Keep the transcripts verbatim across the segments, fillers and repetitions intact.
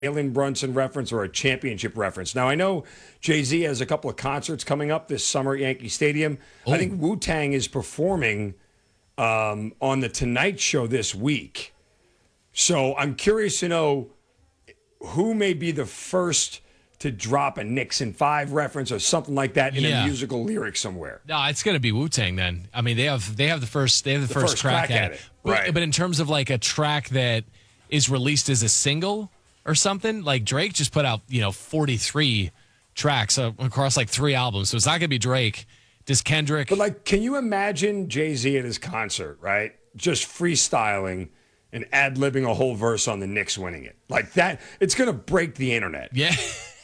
Jalen Brunson reference or a championship reference. Now, I know Jay-Z has a couple of concerts coming up this summer at Yankee Stadium. Oh. I think Wu-Tang is performing um, on The Tonight Show this week. So I'm curious to know who may be the first to drop a Nixon five reference or something like that in Yeah. a musical lyric somewhere. No, it's going to be Wu-Tang then. I mean, they have they have the first they have the, The first, first crack, crack at, at it. it. But, Right. but in terms of like a track that is released as a single or something, like Drake just put out, you know, forty-three tracks uh, across like three albums. So it's not going to be Drake. Does Kendrick? But like, can you imagine Jay-Z at his concert, right? Just freestyling and ad-libbing a whole verse on the Knicks winning it. Like that, it's going to break the internet. Yeah.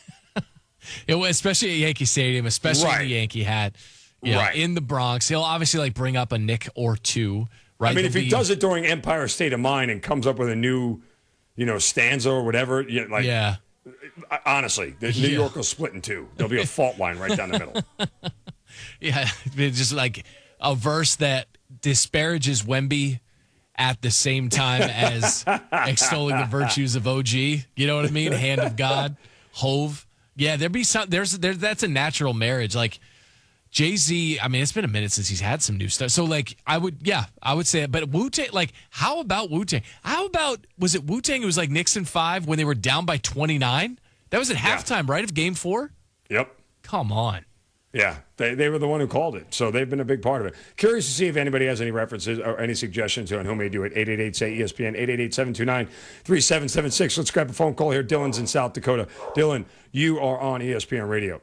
It was, especially at Yankee Stadium, especially in Right. the Yankee hat. You know, Right. in the Bronx. He'll obviously like bring up a Nick or two, right? I mean, if There'll he be- does it during Empire State of Mind and comes up with a new, you know, stanza or whatever, you know, like, Yeah. honestly, the New Yeah. York will split in two. There'll be a fault line right down the middle. Yeah, it's just like a verse that disparages Wemby at the same time as extolling the virtues of O G. You know what I mean? Hand of God, Hove. Yeah, there'd be some. There's there. That's a natural marriage. Like Jay-Z. I mean, it's been a minute since he's had some new stuff. So like, I would, yeah, I would say it. But Wu-Tang, like, how about Wu-Tang? How about was it Wu-Tang? It was like Nixon five when they were down by twenty-nine. That was at Yeah. halftime, right? Of Game Four. Yep. Come on. Yeah, they, they were the one who called it, so they've been a big part of it. Curious to see if anybody has any references or any suggestions on who may do it. eight eight eight, say E S P N, eight eight eight, seven two nine, three seven seven six. Let's grab a phone call here. Dylan's in South Dakota. Dylan, you are on E S P N Radio.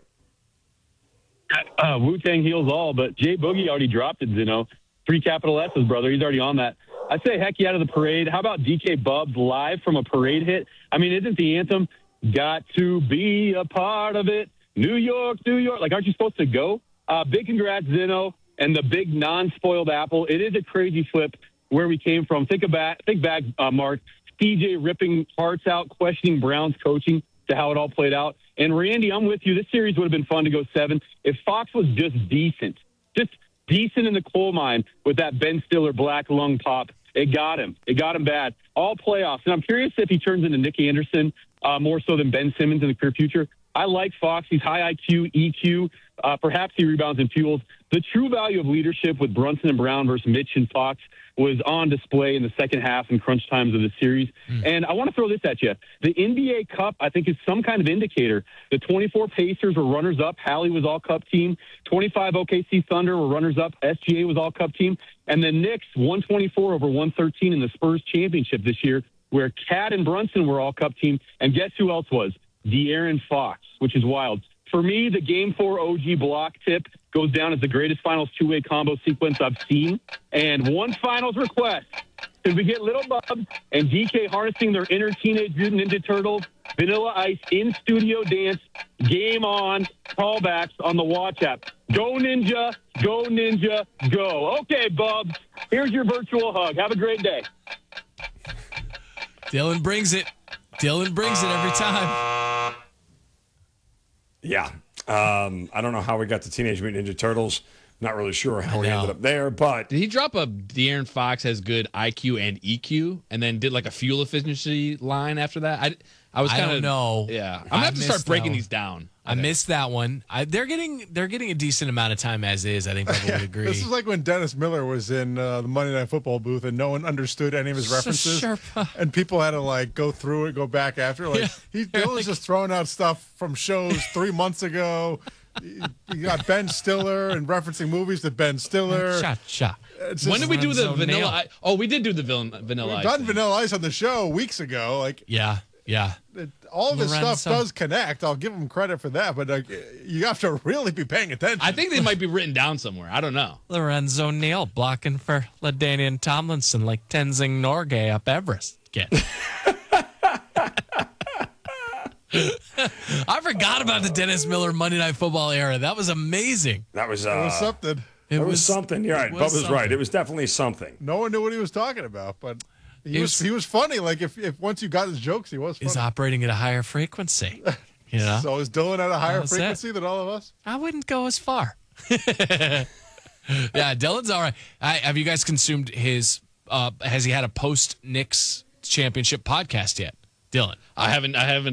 Uh, Wu-Tang heals all, but Jay Boogie already dropped it, you know. Three capital S's, brother. He's already on that. I say heck yeah out of the parade. How about D K Bubs live from a parade hit? I mean, isn't the anthem, got to be a part of it? New York, New York. Like, aren't you supposed to go? Uh, big congrats, Zeno, and the big non-spoiled apple. It is a crazy flip where we came from. Think about, think back, uh, Mark. C J ripping hearts out, questioning Brown's coaching to how it all played out. And Randy, I'm with you. This series would have been fun to go seven if Fox was just decent, just decent in the coal mine with that Ben Stiller black lung pop. It got him. It got him bad. All playoffs. And I'm curious if he turns into Nick Anderson uh, more so than Ben Simmons in the career future. I like Fox. He's high I Q, E Q. Uh, perhaps he rebounds and fuels. The true value of leadership with Brunson and Brown versus Mitch and Fox was on display in the second half and crunch times of the series. Mm. And I want to throw this at you. The N B A Cup, I think, is some kind of indicator. The twenty-four Pacers were runners-up. Hallie was all-cup team. twenty-five O K C Thunder were runners-up. S G A was all-cup team. And the Knicks, one twenty-four over one thirteen in the Spurs championship this year, where Cat and Brunson were all-cup team. And guess who else was? De'Aaron Fox, which is wild. For me, the Game four O G block tip goes down as the greatest finals two-way combo sequence I've seen. And one finals request. Could we get Little Bubs and D K harnessing their inner Teenage Mutant Ninja Turtles, Vanilla Ice in-studio dance, game on, callbacks on the Watch app. Go Ninja, go Ninja, go. Okay, Bubs, here's your virtual hug. Have a great day. Dylan brings it. Dylan brings it every time. Yeah. Um, I don't know how we got the Teenage Mutant Ninja Turtles. Not really sure how we know. ended up there, but Did he drop a De'Aaron Fox has good I Q and E Q and then did like a fuel efficiency line after that? I, I was I kind don't of know. Yeah. I'm I going to have to missed start that breaking one. these down. I missed that one. I, they're getting they're getting a decent amount of time as is. I think people would agree. This is like when Dennis Miller was in uh, the Monday Night Football booth and no one understood any of his references, Sherpa. and people had to like go through it, go back after. Like Yeah. he Dylan's just throwing out stuff from shows three months ago. You got Ben Stiller and referencing movies to Ben Stiller. Shot, shot. It's When just- did we do the Lorenzo vanilla Nail. ice? Oh, we did do the villain, vanilla We've ice. done thing. Vanilla Ice on the show weeks ago. Like Yeah, yeah. it, all of this Lorenzo. stuff does connect. I'll give him credit for that, but like, you have to really be paying attention. I think they might be written down somewhere. I don't know. Lorenzo Neal blocking for LaDainian Tomlinson like Tenzing Norgay up Everest. Get. I forgot about the Dennis Miller Monday Night Football era. That was amazing. that was, uh, it was something. It that was, something. You're right. it Bubba's was right. something. It was definitely something. No one knew what he was talking about, but he It was, was- he was funny. Like if, if once you got his jokes, he was funny. He's operating at a higher frequency. You know, So is Dylan at a higher That's it. frequency than all of us? I wouldn't go as far. Yeah, Dylan's all right. I, have you guys consumed his? Uh, has he had a post Knicks championship podcast yet? Dylan. I haven't. I haven't